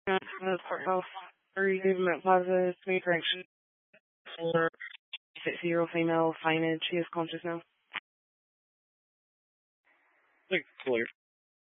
Courthouse. 30 Movement Plaza, Smee Correction. 60 female, signage. She is conscious now. Clear.